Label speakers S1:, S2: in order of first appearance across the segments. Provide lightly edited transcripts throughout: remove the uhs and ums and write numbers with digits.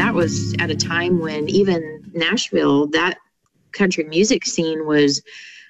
S1: that was at a time when even Nashville, that country music scene was,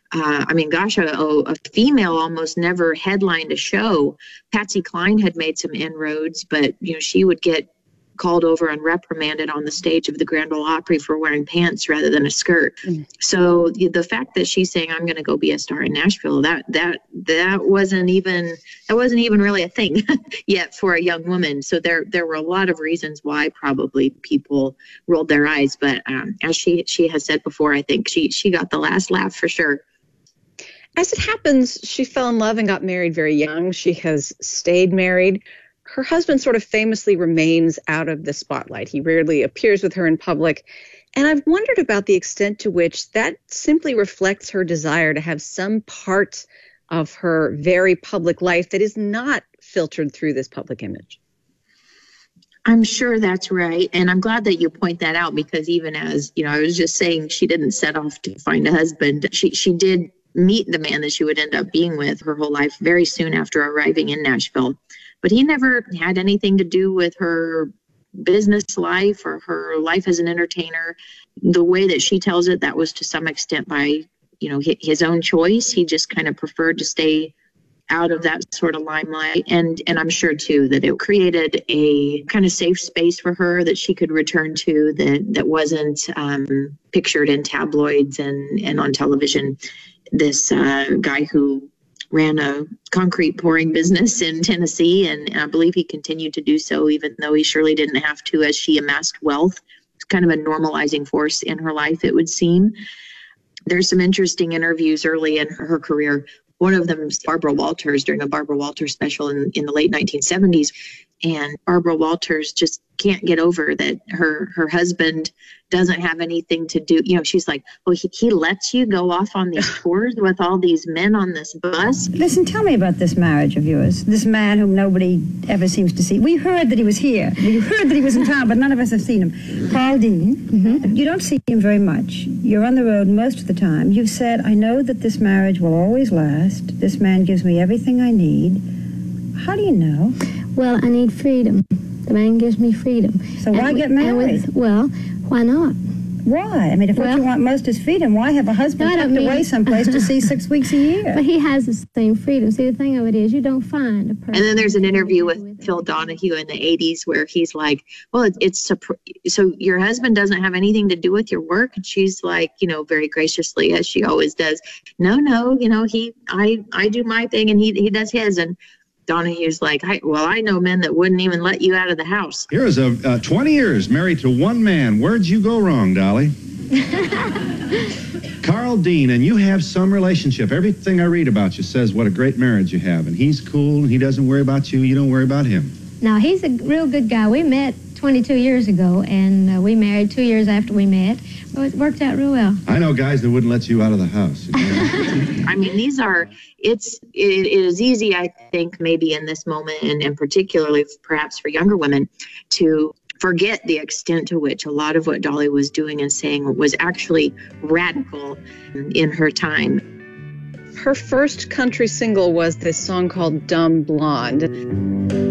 S1: a female almost never headlined a show. Patsy Cline had made some inroads, but, she would get called over and reprimanded on the stage of the Grand Ole Opry for wearing pants rather than a skirt. So the fact that she's saying, I'm going to go be a star in Nashville, that wasn't even really a thing yet for a young woman. So there were a lot of reasons why probably people rolled their eyes. But as she has said before, I think she got the last laugh for sure.
S2: As it happens, she fell in love and got married very young. She has stayed married. Her husband sort of famously remains out of the spotlight. He rarely appears with her in public. And I've wondered about the extent to which that simply reflects her desire to have some part of her very public life that is not filtered through this public image.
S1: I'm sure that's right. And I'm glad that you point that out, because even as, I was just saying, she didn't set off to find a husband. She did meet the man that she would end up being with her whole life very soon after arriving in Nashville. But he never had anything to do with her business life or her life as an entertainer. The way that she tells it, that was to some extent by, his own choice. He just kind of preferred to stay out of that sort of limelight. And I'm sure, too, that it created a kind of safe space for her that she could return to that wasn't pictured in tabloids and on television. This guy who ran a concrete pouring business in Tennessee, and I believe he continued to do so, even though he surely didn't have to, as she amassed wealth. It's kind of a normalizing force in her life, it would seem. There's some interesting interviews early in her career. One of them is Barbara Walters during a Barbara Walters special in the late 1970s. And Barbara Walters just can't get over that her husband doesn't have anything to do. She's like, well, he lets you go off on these tours with all these men on this bus.
S3: Listen, tell me about this marriage of yours. This man whom nobody ever seems to see. We heard that he was here. We heard that he was in town, but none of us have seen him. Carl Dean. Mm-hmm. You don't see him very much. You're on the road most of the time. You've said, I know that this marriage will always last. This man gives me everything I need. How do you know?
S4: Well, I need freedom. The man gives me freedom.
S3: So why get married?
S4: Why not?
S3: Why? I mean, if what you want most is freedom, why have a husband tucked away someplace to see 6 weeks a year?
S4: But he has the same freedom. See, the thing of it is, you don't find a person.
S1: And then there's an interview with Phil Donahue in the 80s where he's like, well, so your husband doesn't have anything to do with your work? And she's like, very graciously, as she always does, no, I do my thing and he does his. And Donahue's like, I know men that wouldn't even let you out of the house.
S5: Here is 20 years married to one man. Where'd you go wrong, Dolly? Carl Dean, and you have some relationship. Everything I read about you says what a great marriage you have. And he's cool, and he doesn't worry about you. You don't worry about him.
S4: No, he's a real good guy. We met 22 years ago, and we married 2 years after we met. So it worked out real well.
S5: I know guys that wouldn't let you out of the house.
S1: I mean, it is easy, I think, maybe in this moment, and particularly perhaps for younger women, to forget the extent to which a lot of what Dolly was doing and saying was actually radical in her time.
S2: Her first country single was this song called Dumb Blonde.